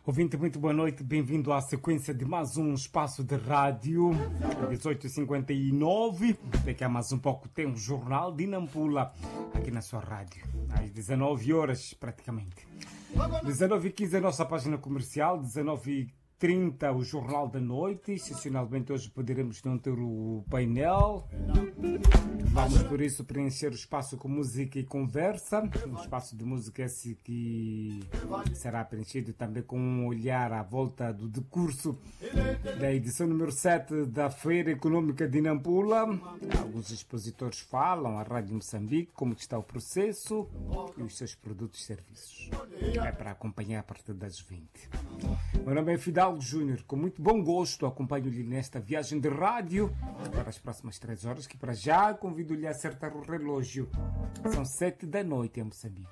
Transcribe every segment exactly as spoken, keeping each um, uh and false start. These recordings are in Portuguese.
Ouvinte, muito boa noite, bem-vindo à sequência de mais um espaço de rádio, dezoito e cinquenta e nove. Daqui a mais um pouco tem o Jornal de Nampula, aqui na sua rádio, às dezenove horas praticamente. dezenove e quinze a nossa página comercial, dezenove e trinta o Jornal da Noite. Excepcionalmente hoje poderemos não ter o painel. Vamos por isso preencher o espaço com música e conversa. Um espaço de música esse que será preenchido também com um olhar à volta do decurso da edição número sete da Feira Econômica de Nampula. Alguns expositores falam à Rádio Moçambique como está o processo e os seus produtos e serviços. É para acompanhar a partir das vinte. Meu nome é Fidalgo Júnior, com muito bom gosto acompanho-lhe nesta viagem de rádio para as próximas três horas, que para já convido-lhe a acertar o relógio. São sete da noite em Moçambique.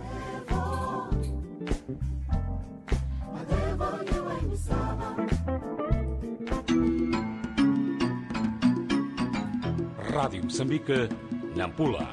Rádio Moçambique, Nampula.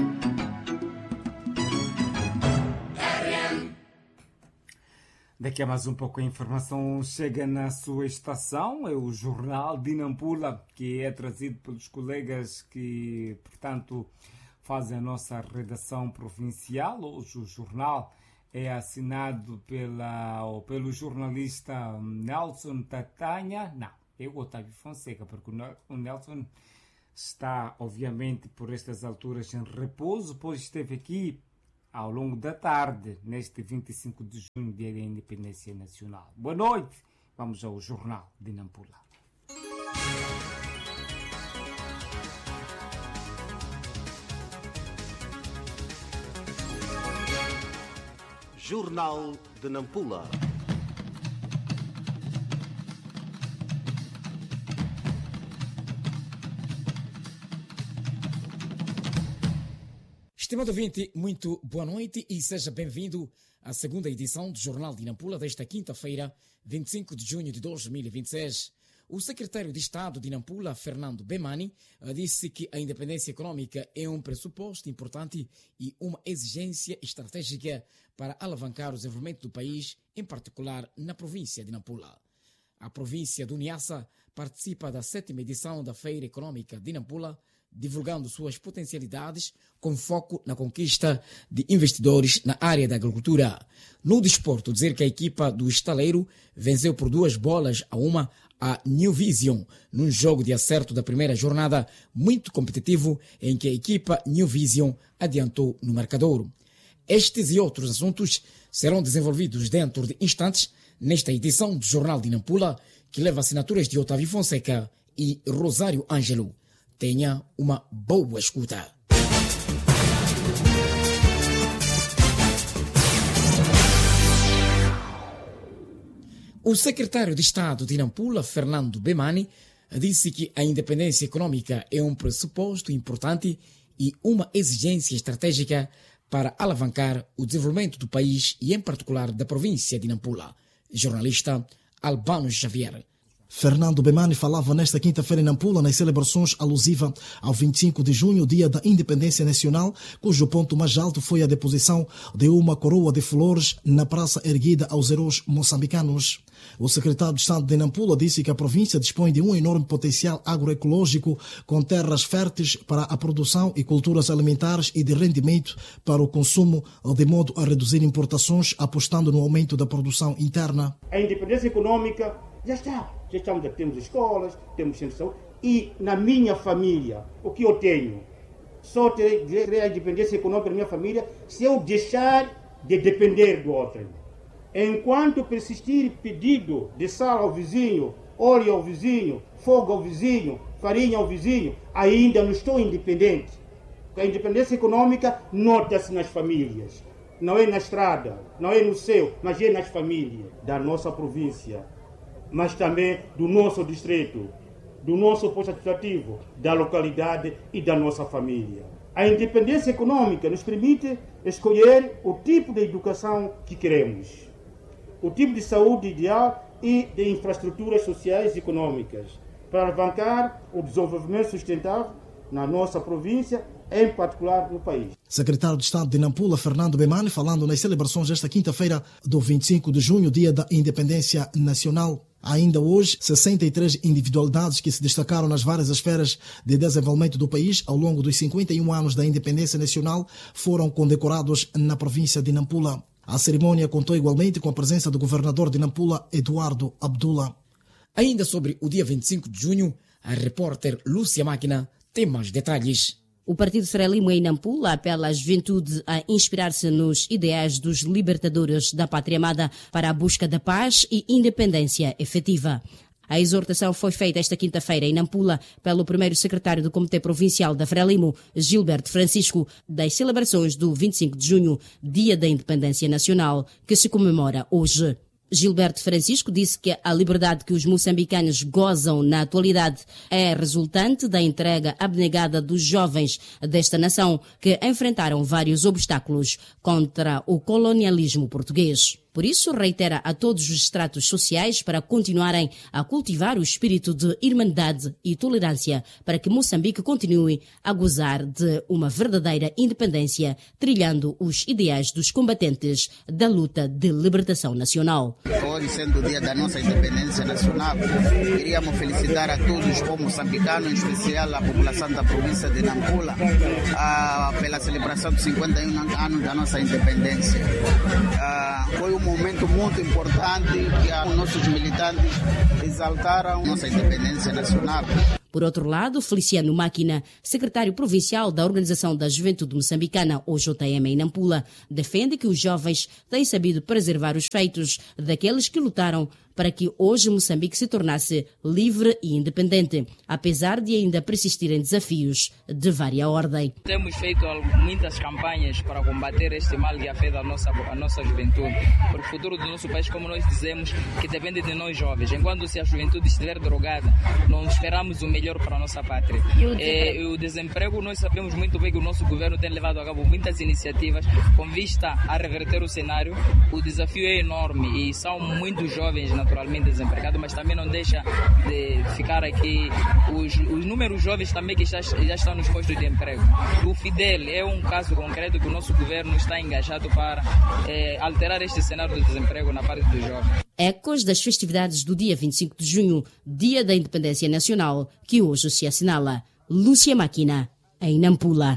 Daqui a mais um pouco a informação chega na sua estação, é o Jornal de Nampula, que é trazido pelos colegas que, portanto, fazem a nossa redação provincial. Hoje o jornal é assinado pela, ou pelo jornalista Nelson Tatanha, não, é o Otávio Fonseca, porque o Nelson está, obviamente, por estas alturas em repouso, pois esteve aqui ao longo da tarde, neste vinte e cinco de junho, dia da Independência Nacional. Boa noite, vamos ao Jornal de Nampula. Jornal de Nampula. Estimado ouvinte, muito boa noite e seja bem-vindo à segunda edição do Jornal de Nampula desta quinta-feira, vinte e cinco de junho de dois mil e vinte e seis. O secretário de Estado de Nampula, Fernando Bemani, disse que a independência econômica é um pressuposto importante e uma exigência estratégica para alavancar o desenvolvimento do país, em particular na província de Nampula. A província do Niassa participa da sétima edição da Feira Econômica de Nampula, divulgando suas potencialidades com foco na conquista de investidores na área da agricultura. No desporto, dizer que a equipa do Estaleiro venceu por duas bolas a uma a New Vision, num jogo de acerto da primeira jornada muito competitivo em que a equipa New Vision adiantou no marcador. Estes e outros assuntos serão desenvolvidos dentro de instantes nesta edição do Jornal de Nampula, que leva assinaturas de Otávio Fonseca e Rosário Ângelo. Tenha uma boa escuta. O secretário de Estado de Nampula, Fernando Bemani, disse que a independência econômica é um pressuposto importante e uma exigência estratégica para alavancar o desenvolvimento do país e, em particular, da província de Nampula. Jornalista Albano Xavier. Fernando Bemani falava nesta quinta-feira em Nampula nas celebrações alusivas ao vinte e cinco de junho, dia da Independência Nacional, cujo ponto mais alto foi a deposição de uma coroa de flores na praça erguida aos heróis moçambicanos. O secretário de Estado de Nampula disse que a província dispõe de um enorme potencial agroecológico com terras férteis para a produção e culturas alimentares e de rendimento para o consumo, de modo a reduzir importações, apostando no aumento da produção interna. A independência econômica já está. Já estamos, temos escolas, temos centros de saúde. E na minha família, o que eu tenho? Só terei a independência econômica da minha família se eu deixar de depender do outro. Enquanto persistir pedido de sal ao vizinho, óleo ao vizinho, fogo ao vizinho, farinha ao vizinho, ainda não estou independente. Porque a independência econômica nota-se nas famílias. Não é na estrada, não é no céu, mas é nas famílias da nossa província, mas também do nosso distrito, do nosso posto administrativo, da localidade e da nossa família. A independência econômica nos permite escolher o tipo de educação que queremos, o tipo de saúde ideal e de infraestruturas sociais e econômicas, para alavancar o desenvolvimento sustentável na nossa província, em particular no país. Secretário de Estado de Nampula, Fernando Bemane, falando nas celebrações desta quinta-feira do vinte e cinco de junho, dia da Independência Nacional. Ainda hoje, sessenta e três individualidades que se destacaram nas várias esferas de desenvolvimento do país ao longo dos cinquenta e um anos da Independência Nacional foram condecorados na província de Nampula. A cerimônia contou igualmente com a presença do governador de Nampula, Eduardo Abdullah. Ainda sobre o dia vinte e cinco de junho, a repórter Lúcia Máquina tem mais detalhes. O Partido Frelimo em Nampula apela à juventude a inspirar-se nos ideais dos libertadores da pátria amada para a busca da paz e independência efetiva. A exortação foi feita esta quinta-feira em Nampula pelo primeiro secretário do Comitê Provincial da Frelimo, Gilberto Francisco, das celebrações do vinte e cinco de junho, Dia da Independência Nacional, que se comemora hoje. Gilberto Francisco disse que a liberdade que os moçambicanos gozam na atualidade é resultante da entrega abnegada dos jovens desta nação que enfrentaram vários obstáculos contra o colonialismo português. Por isso, reitera a todos os estratos sociais para continuarem a cultivar o espírito de irmandade e tolerância para que Moçambique continue a gozar de uma verdadeira independência, trilhando os ideais dos combatentes da luta de libertação nacional. Hoje, sendo o dia da nossa independência nacional, queríamos felicitar a todos os moçambicanos, em especial a população da província de Nampula, a, pela celebração dos cinquenta e um anos da nossa independência. A, foi um momento muito importante que os nossos militantes exaltaram nossa independência nacional. Por outro lado, Feliciano Máquina, secretário provincial da Organização da Juventude Moçambicana, O J M em Nampula, defende que os jovens têm sabido preservar os feitos daqueles que lutaram para que hoje Moçambique se tornasse livre e independente, apesar de ainda persistirem desafios de vária ordem. Temos feito muitas campanhas para combater este mal que afeta a nossa, a nossa juventude, porque o futuro do nosso país, como nós dizemos, que depende de nós jovens. Enquanto se a juventude estiver drogada, não esperamos o melhor para a nossa pátria. E o, é, o desemprego, nós sabemos muito bem que o nosso governo tem levado a cabo muitas iniciativas com vista a reverter o cenário. O desafio é enorme e são muitos jovens naturalmente desempregados, mas também não deixa de ficar aqui os, os números jovens também que já, já estão nos postos de emprego. O Fidel é um caso concreto que o nosso governo está engajado para é, alterar este cenário do desemprego na parte dos jovens. Ecos das festividades do dia vinte e cinco de junho, Dia da Independência Nacional, que hoje se assinala. Lúcia Máquina, em Nampula.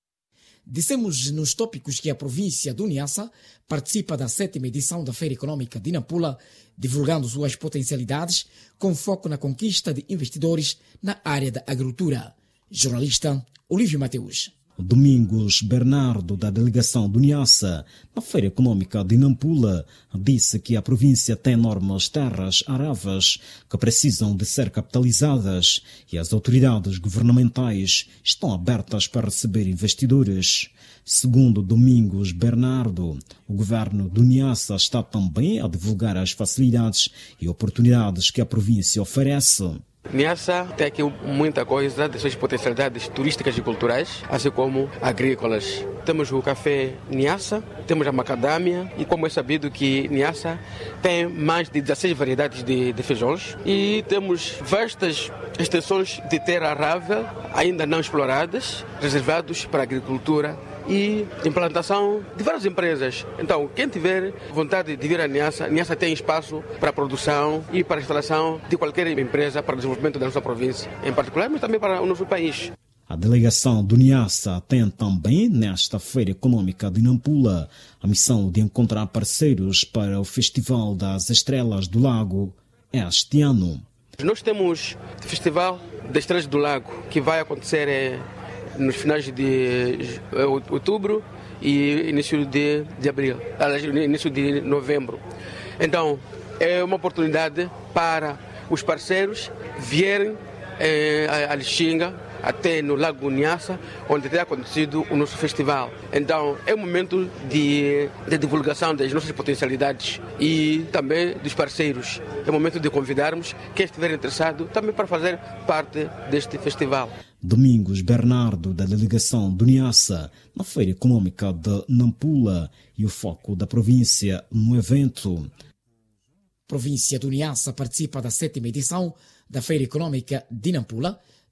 Dissemos nos tópicos que a província do Niassa participa da sétima edição da Feira Econômica de Nampula, divulgando suas potencialidades com foco na conquista de investidores na área da agricultura. Jornalista Olívio Mateus. Domingos Bernardo, da delegação do Niassa, na Feira Econômica de Nampula, disse que a província tem enormes terras aravas que precisam de ser capitalizadas e as autoridades governamentais estão abertas para receber investidores. Segundo Domingos Bernardo, o governo do Niassa está também a divulgar as facilidades e oportunidades que a província oferece. Niassa tem aqui muita coisa de suas potencialidades turísticas e culturais, assim como agrícolas. Temos o café Niassa, temos a macadâmia e como é sabido que Niassa tem mais de dezesseis variedades de, de feijões e temos vastas extensões de terra arável ainda não exploradas, reservados para a agricultura e implantação de várias empresas. Então, quem tiver vontade de vir a Niassa, Niassa tem espaço para a produção e para a instalação de qualquer empresa para o desenvolvimento da nossa província, em particular, mas também para o nosso país. A delegação do Niassa tem também, nesta Feira Econômica de Nampula, a missão de encontrar parceiros para o Festival das Estrelas do Lago este ano. Nós temos o Festival das Estrelas do Lago, que vai acontecer é, nos finais de outubro e início de, de abril, início de novembro. Então, é uma oportunidade para os parceiros virem é, a Lixinga, até no Lago Niassa, onde tem acontecido o nosso festival. Então, é um momento de, de divulgação das nossas potencialidades e também dos parceiros. É um momento de convidarmos quem estiver interessado também para fazer parte deste festival. Domingos Bernardo, da delegação do Niassa, na Feira Econômica de Nampula, e o foco da província no evento. A província do Niassa participa da sétima edição da Feira Econômica de Nampula,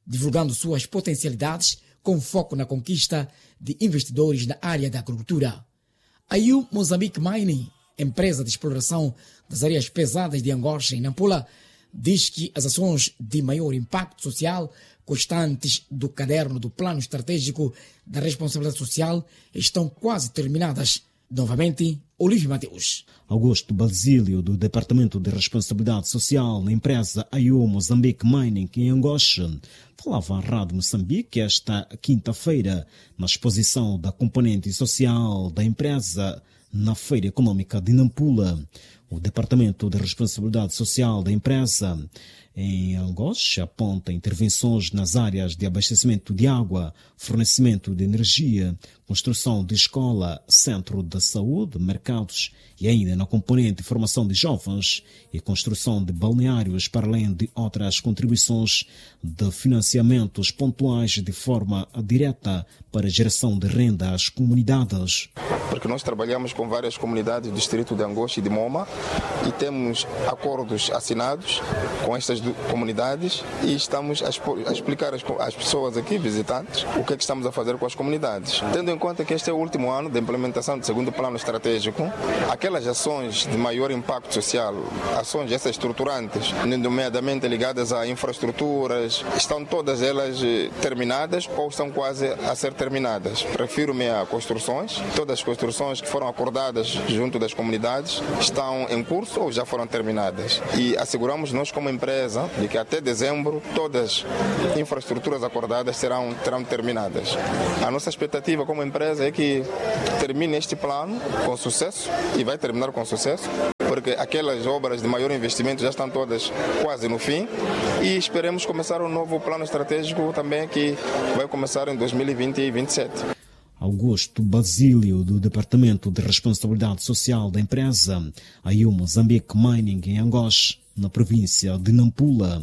divulgando suas potencialidades com foco na conquista de investidores na área da agricultura. A I U Mozambique Mining, empresa de exploração das areias pesadas de Angoche em Nampula, diz que as ações de maior impacto social constantes do caderno do Plano Estratégico da Responsabilidade Social estão quase terminadas. Novamente, Olívio Mateus. Augusto Basílio, do Departamento de Responsabilidade Social na empresa A I U Mozambique Mining em Angoche, falava à Rádio Moçambique esta quinta-feira na exposição da componente social da empresa na Feira Econômica de Nampula. O Departamento de Responsabilidade Social da empresa em Angoche aponta intervenções nas áreas de abastecimento de água, fornecimento de energia, construção de escola, centro de saúde, mercados e ainda na componente formação de jovens e construção de balneários, para além de outras contribuições de financiamentos pontuais de forma direta para a geração de renda às comunidades. Porque nós trabalhamos com várias comunidades do distrito de Angoche e de Moma e temos acordos assinados com estas comunidades e estamos a, a explicar às, às pessoas aqui, visitantes, o que é que estamos a fazer com as comunidades. Tendo em conta que este é o último ano da implementação do segundo plano estratégico, aquelas ações de maior impacto social, ações essas estruturantes, nomeadamente ligadas a infraestruturas, estão todas elas terminadas ou estão quase a ser terminadas. Refiro-me a construções, todas as construções que foram acordadas junto das comunidades estão em curso ou já foram terminadas. E asseguramos nós como empresa de que até dezembro todas as infraestruturas acordadas serão, terão terminadas. A nossa expectativa como empresa é que termine este plano com sucesso e vai terminar com sucesso, porque aquelas obras de maior investimento já estão todas quase no fim e esperemos começar um novo plano estratégico também que vai começar em dois mil e vinte e vinte e sete. Augusto Basílio, do Departamento de Responsabilidade Social da empresa A I U Mozambique Mining em Angoche, na província de Nampula.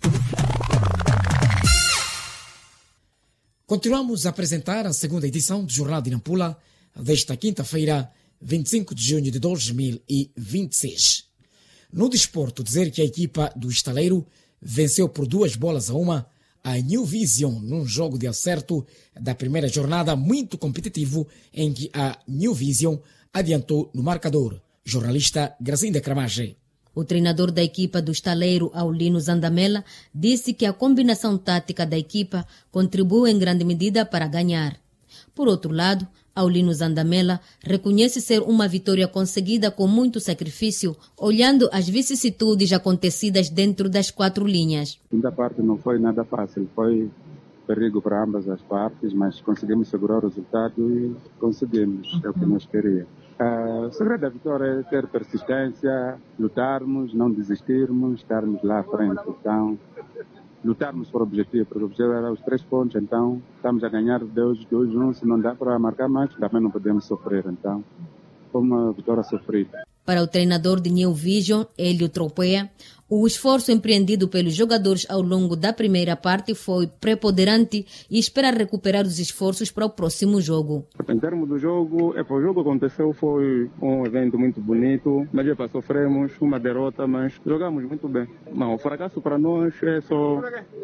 Continuamos a apresentar a segunda edição do Jornal de Nampula desta quinta-feira, vinte e cinco de junho de dois mil e vinte e seis. No desporto, dizer que a equipa do Estaleiro venceu por duas bolas a uma a New Vision num jogo de acerto da primeira jornada muito competitivo em que a New Vision adiantou no marcador. Jornalista Gracinda Cramage. O treinador da equipa do Estaleiro, Aulino Zandamela, disse que a combinação tática da equipa contribuiu em grande medida para ganhar. Por outro lado, Aulino Zandamela reconhece ser uma vitória conseguida com muito sacrifício, olhando as vicissitudes acontecidas dentro das quatro linhas. A segunda parte não foi nada fácil, foi perigo para ambas as partes, mas conseguimos segurar o resultado e conseguimos, é o que nós queríamos. Uh, o segredo da vitória é ter persistência, lutarmos, não desistirmos, estarmos lá à frente. Então, lutarmos por objetivo, porque o objetivo era os três pontos, então estamos a ganhar dois, dois, um, se não dá para marcar mais, também não podemos sofrer, então foi uma vitória sofrida. Para o treinador de New Vision, Hélio Tropea, o esforço empreendido pelos jogadores ao longo da primeira parte foi preponderante e espera recuperar os esforços para o próximo jogo. Em termos do jogo, é, o jogo que aconteceu foi um evento muito bonito, mas já sofremos uma derrota, mas jogamos muito bem. Não, o fracasso para nós é só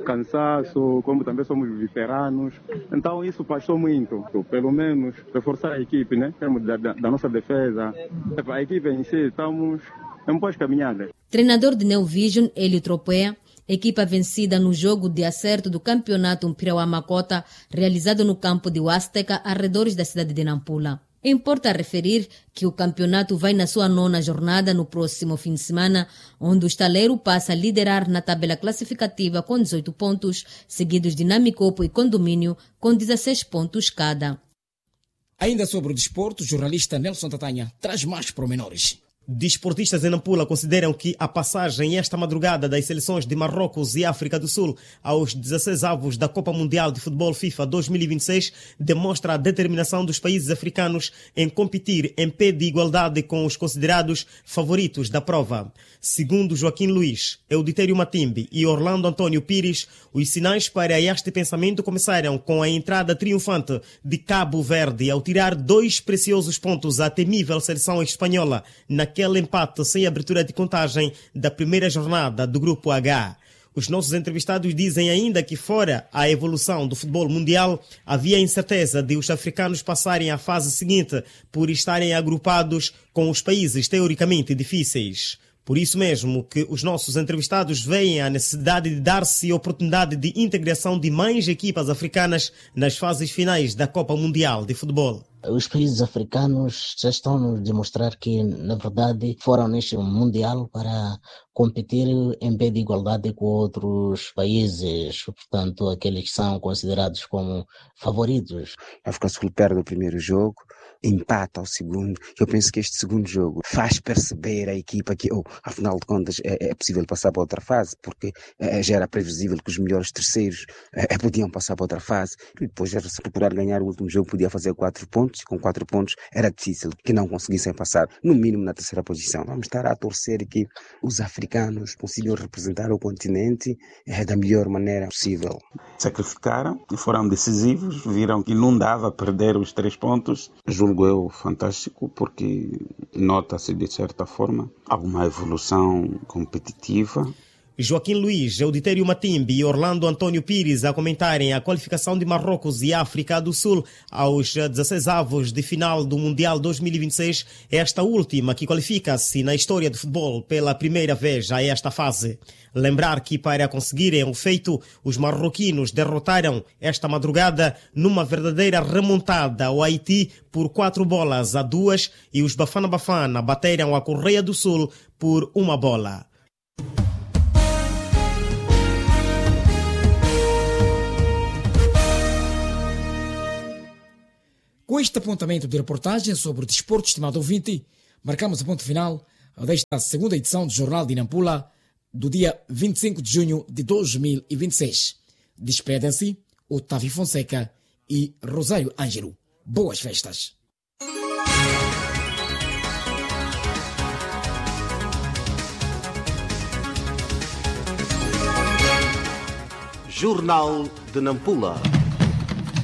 cansaço, como também somos veteranos, então isso passou muito. Pelo menos reforçar a equipe, né? Em termos da, da, da nossa defesa, a equipe em si, estamos em boas caminhadas. Treinador de New Vision, Hélio Tropea, equipa vencida no jogo de acerto do campeonato Mpirauá-Makota, realizado no campo de Huasteca, arredores da cidade de Nampula. Importa referir que o campeonato vai na sua nona jornada no próximo fim de semana, onde o Estaleiro passa a liderar na tabela classificativa com dezoito pontos, seguidos de Namicopo e Condomínio com dezesseis pontos cada. Ainda sobre o desporto, o jornalista Nelson Tatanha traz mais pormenores. Desportistas em Nampula consideram que a passagem esta madrugada das seleções de Marrocos e África do Sul aos dezesseis avos da Copa Mundial de Futebol FIFA dois mil e vinte e seis demonstra a determinação dos países africanos em competir em pé de igualdade com os considerados favoritos da prova. Segundo Joaquim Luiz, Euditério Matimbe e Orlando Antônio Pires, os sinais para este pensamento começaram com a entrada triunfante de Cabo Verde ao tirar dois preciosos pontos à temível seleção espanhola naquele empate sem abertura de contagem da primeira jornada do Grupo H. Os nossos entrevistados dizem ainda que, fora a evolução do futebol mundial, havia incerteza de os africanos passarem à fase seguinte por estarem agrupados com os países teoricamente difíceis. Por isso mesmo que os nossos entrevistados veem a necessidade de dar-se oportunidade de integração de mais equipas africanas nas fases finais da Copa Mundial de Futebol. Os países africanos já estão a nos demonstrar que, na verdade, foram neste Mundial para competir em pé de igualdade com outros países, portanto, aqueles que são considerados como favoritos. A África do Sul perde o primeiro jogo, empata ao segundo. Eu penso que este segundo jogo faz perceber a equipa que, oh, afinal de contas, é, é possível passar para outra fase, porque é, já era previsível que os melhores terceiros é, podiam passar para outra fase. E depois, se procurar ganhar o último jogo, podia fazer quatro pontos. E com quatro pontos era difícil que não conseguissem passar, no mínimo, na terceira posição. Vamos estar a torcer que os africanos consigam representar o continente é, da melhor maneira possível. Sacrificaram e foram decisivos, viram que não dava perder os três pontos. Julgo eu fantástico, porque nota-se, de certa forma, alguma evolução competitiva. Joaquim Luiz, Euditériio Matimbi e Orlando Antônio Pires a comentarem a qualificação de Marrocos e África do Sul aos dezesseis avos de final do Mundial dois mil e vinte e seis, esta última que qualifica-se na história do futebol pela primeira vez a esta fase. Lembrar que, para conseguirem o feito, os marroquinos derrotaram esta madrugada numa verdadeira remontada ao Haiti por quatro bolas a duas e os Bafana Bafana bateram a Coreia do Sul por uma bola. Com este apontamento de reportagem sobre o desporto, estimado ouvinte, marcamos o ponto final desta segunda edição do Jornal de Nampula, do dia vinte e cinco de junho de dois mil e vinte e seis. Despedem-se Otávio Fonseca e Rosário Ângelo. Boas festas! Jornal de Nampula.